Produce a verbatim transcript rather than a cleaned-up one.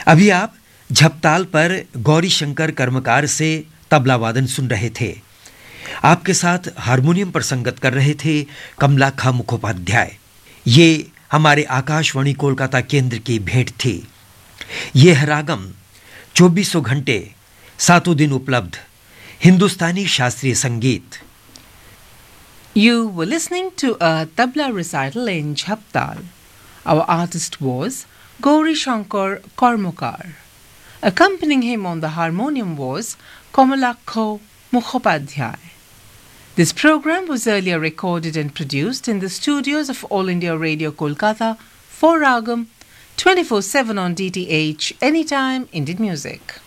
अभी आप झपताल पर गौरी शंकर कर्मकार से तबला वादन सुन रहे थे। आपके साथ हारमोनियम पर संगत कर रहे थे कमलाखा मुखोपाध्याय। ये हमारे आकाशवाणी कोलकाता केंद्र की भेंट थी। ये है रागम, चौबीसों घंटे सातों दिन उपलब्ध हिंदुस्तानी शास्त्रीय संगीत। You were listening to a tabla recital in Jhaptal. Our artist was Gauri Shankar Karmukar. Accompanying him on the harmonium was Kamalakho Mukhopadhyay. This program was earlier recorded and produced in the studios of All India Radio Kolkata for Ragam twenty-four seven on D T H Anytime Indian Music.